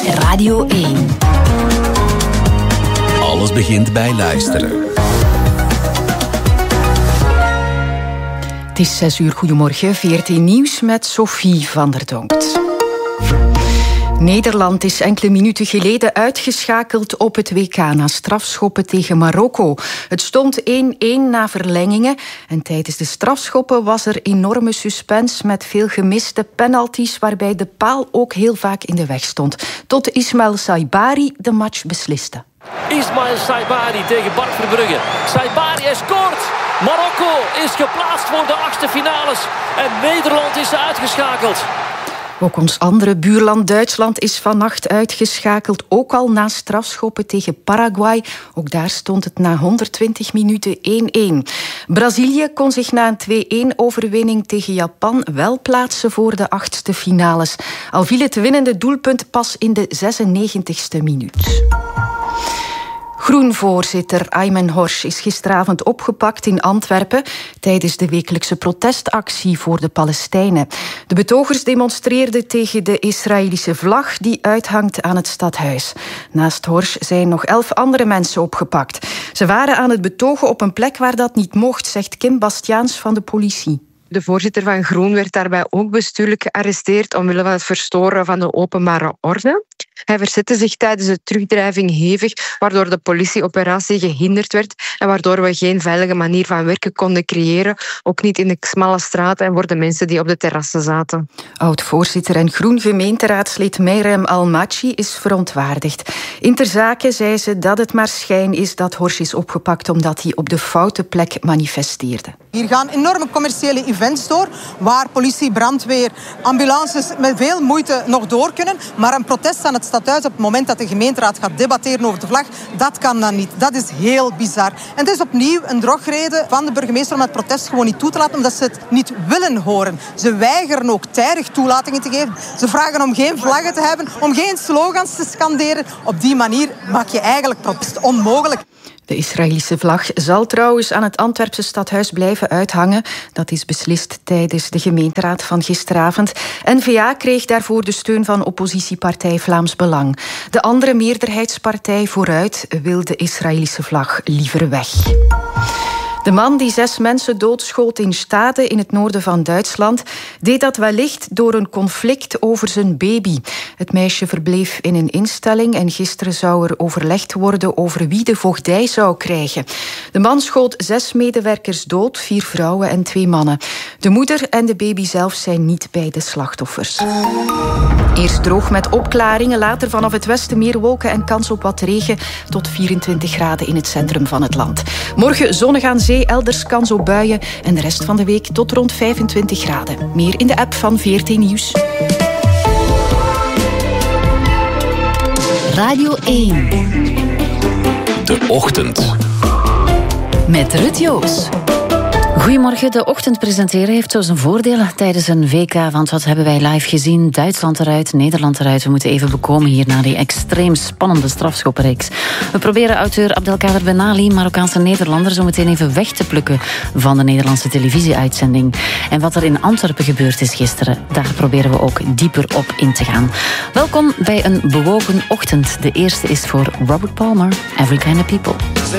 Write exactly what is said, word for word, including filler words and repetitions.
Radio één. Alles begint bij luisteren. Het is zes uur, goedemorgen. V R T Nieuws met Sophie van der Donkt. Nederland is enkele minuten geleden uitgeschakeld op het W K na strafschoppen tegen Marokko. Het stond één-één na verlengingen en tijdens de strafschoppen was er enorme suspense met veel gemiste penalties waarbij de paal ook heel vaak in de weg stond. Tot Ismail Saibari de match besliste. Ismail Saibari tegen Bart Verbrugge. Saibari hij scoort! Marokko is geplaatst voor de achtste finales en Nederland is uitgeschakeld. Ook ons andere buurland Duitsland is vannacht uitgeschakeld, ook al na strafschoppen tegen Paraguay. Ook daar stond het na honderdtwintig minuten één-één. Brazilië kon zich na een twee-één overwinning tegen Japan wel plaatsen voor de achtste finales. Al viel het winnende doelpunt pas in de zesennegentigste minuut. Groen-voorzitter Aymen Horsch is gisteravond opgepakt in Antwerpen tijdens de wekelijkse protestactie voor de Palestijnen. De betogers demonstreerden tegen de Israëlische vlag die uithangt aan het stadhuis. Naast Horsch zijn nog elf andere mensen opgepakt. Ze waren aan het betogen op een plek waar dat niet mocht, zegt Kim Bastiaans van de politie. De voorzitter van Groen werd daarbij ook bestuurlijk gearresteerd omwille van het verstoren van de openbare orde. Hij verzette zich tijdens de terugdrijving hevig, waardoor de politieoperatie gehinderd werd en waardoor we geen veilige manier van werken konden creëren, ook niet in de smalle straten en voor de mensen die op de terrassen zaten. Oud-voorzitter en Groen-gemeenteraadslid Meirem Almachi is verontwaardigd. In ter zake zei ze dat het maar schijn is dat Horsch is opgepakt omdat hij op de foute plek manifesteerde. Hier gaan enorme commerciële events door, waar politie, brandweer, ambulances met veel moeite nog door kunnen. Maar een protest aan het stadhuis op het moment dat de gemeenteraad gaat debatteren over de vlag, dat kan dan niet. Dat is heel bizar. En het is opnieuw een drogreden van de burgemeester om het protest gewoon niet toe te laten, omdat ze het niet willen horen. Ze weigeren ook tijdig toelatingen te geven. Ze vragen om geen vlaggen te hebben, om geen slogans te scanderen. Op die manier maak je eigenlijk protest onmogelijk. De Israëlische vlag zal trouwens aan het Antwerpse stadhuis blijven uithangen. Dat is beslist tijdens de gemeenteraad van gisteravond. N V A kreeg daarvoor de steun van oppositiepartij Vlaams Belang. De andere meerderheidspartij Vooruit wil de Israëlische vlag liever weg. De man die zes mensen doodschoot in Stade in het noorden van Duitsland deed dat wellicht door een conflict over zijn baby. Het meisje verbleef in een instelling en gisteren zou er overlegd worden over wie de voogdij zou krijgen. De man schoot zes medewerkers dood, vier vrouwen en twee mannen. De moeder en de baby zelf zijn niet bij de slachtoffers. Eerst droog met opklaringen, later vanaf het westen meer wolken en kans op wat regen tot vierentwintig graden in het centrum van het land. Morgen zonnig aan zee, elders kans op buien en de rest van de week tot rond vijfentwintig graden. Meer in de app van V R T Nieuws. Radio één. De ochtend. Met Rut Joos. Goedemorgen, de ochtend presenteren heeft zo zijn voordelen tijdens een W K, want wat hebben wij live gezien? Duitsland eruit, Nederland eruit. We moeten even bekomen hier naar die extreem spannende strafschoppenreeks. We proberen auteur Abdelkader Benali, Marokkaanse Nederlander, zo meteen even weg te plukken van de Nederlandse televisieuitzending. En wat er in Antwerpen gebeurd is gisteren, daar proberen we ook dieper op in te gaan. Welkom bij een bewogen ochtend. De eerste is voor Robert Palmer, Every Kind of People.